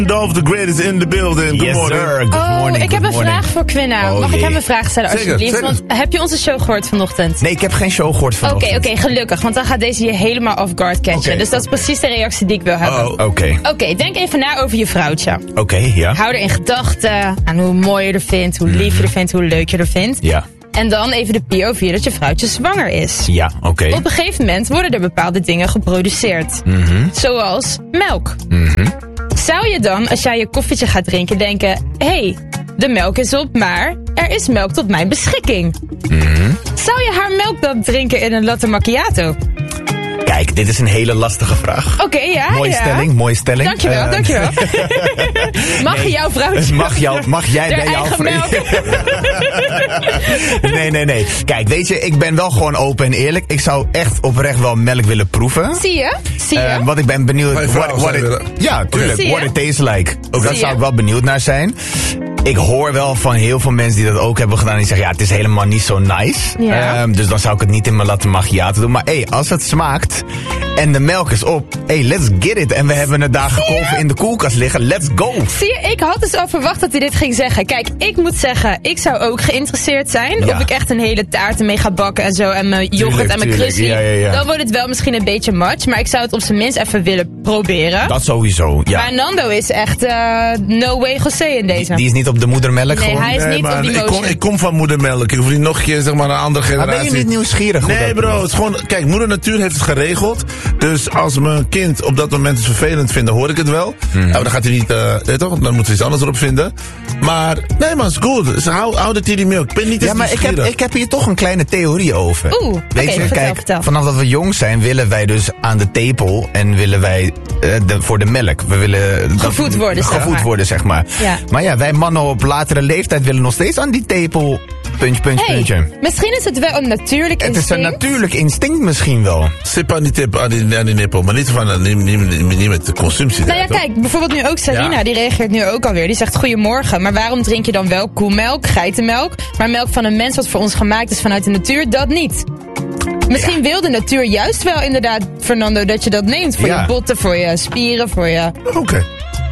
Dolph the Great is in the building. Good morning. Sir. Good morning. Ik heb een vraag voor Quinna. Mag ik hem een vraag stellen alsjeblieft? Zeker. Want heb je onze show gehoord vanochtend? Nee, ik heb geen show gehoord vanochtend. Oké, gelukkig. Want dan gaat deze je helemaal off guard catchen. Okay. Dus dat is precies de reactie die ik wil hebben. Oké, denk even na over je vrouwtje. Oké, ja. Hou er in gedachten aan hoe mooi je er vindt, hoe lief je er vindt, hoe leuk je er vindt. Ja. En dan even de POV dat je vrouwtje zwanger is. Ja, oké. Op een gegeven moment worden er bepaalde dingen geproduceerd. Zoals melk. Zou je dan, als jij je koffietje gaat drinken, denken... Hé, de melk is op, maar er is melk tot mijn beschikking. Zou je haar melk dan drinken in een latte macchiato? Kijk, dit is een hele lastige vraag. Oké, ja. Mooie stelling. Dankjewel. Mag je jouw vrouwtje? Mag jij bij jouw vrouwtje? Nee. Kijk, weet je, ik ben wel gewoon open en eerlijk. Ik zou echt oprecht wel melk willen proeven. Zie je? Want ik ben benieuwd... Ja, tuurlijk. What it tastes like. Daar zou ik wel benieuwd naar zijn. Ik hoor wel van heel veel mensen die dat ook hebben gedaan. Die zeggen, ja, het is helemaal niet zo nice. Ja. Dus dan zou ik het niet in mijn latte macchiato doen. Maar als het smaakt en de melk is op, let's get it. En we hebben het daar gekoven in de koelkast liggen. Let's go. Zie je, ik had dus al verwacht dat hij dit ging zeggen. Kijk, ik moet zeggen, ik zou ook geïnteresseerd zijn. Of ik echt een hele taart ermee ga bakken en zo. En mijn yoghurt en mijn crusty. Ja. Dan wordt het wel misschien een beetje much. Maar ik zou het op zijn minst even willen proberen. Dat sowieso, ja. Maar Nando is echt no way José in deze. Die is niet op de moedermelk Nee, gewoon. hij is niet op die motion. Ik kom van moedermelk. Ik hoef niet nog een keer, zeg maar, een andere generatie. Maar ben je niet nieuwsgierig? Nee, bro. Het is gewoon... Kijk, moeder natuur heeft het geregeld. Dus als mijn kind op dat moment het vervelend vindt, dan hoor ik het wel. Dan gaat hij niet... toch? Dan moet hij iets anders erop vinden. Maar... Nee, man, is goed. Dus hou de titty milk. Ik ben niet eens nieuwsgierig. Ik heb hier toch een kleine theorie over. Weet je, vertel. Vanaf dat we jong zijn, willen wij dus aan de tepel en willen wij voor de melk. We willen gevoed worden, zeg maar. Ja. Maar ja, wij mannen op latere leeftijd willen nog steeds aan die tepel. Puntje. Misschien is het wel een natuurlijk instinct. Het is een natuurlijk instinct misschien wel. Sip aan die tip, aan die nippel. Maar niet met de consumptie. Nou ja, kijk, bijvoorbeeld nu ook Sarina, die reageert nu ook alweer. Die zegt, goedemorgen, maar waarom drink je dan wel koemelk, geitenmelk, maar melk van een mens wat voor ons gemaakt is vanuit de natuur, dat niet? Misschien wil de natuur juist wel inderdaad, Fernando, dat je dat neemt. Voor je botten, voor je spieren, voor je... Oké.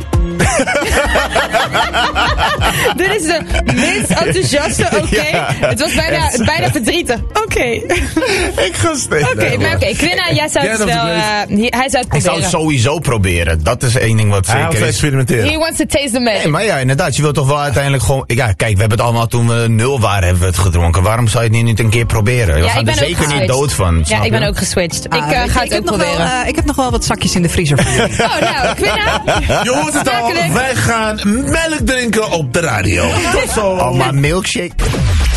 Dit is de minst enthousiaste, Het was bijna verdrietig. Ik ga steeds. Quinna, jij zou het wel... hij zou het proberen. Ik zou het sowieso proberen. Dat is één ding wat zeker is. Experimenteren. He wants to taste the milk. Nee, maar ja, inderdaad. Je wilt toch wel uiteindelijk gewoon... Ja, kijk, we hebben het allemaal toen we 0 waren, hebben we het gedronken. Waarom zou je het niet een keer proberen? We gaan er zeker niet dood van. Ja, ik ben ook geswitcht. Ik ga het ook proberen. Ik heb nog wel wat zakjes in de vriezer voor jullie. Nou, Quinna. Je hoort het al. Wij gaan melk drinken op de radio. Tot zo. Maar milkshake.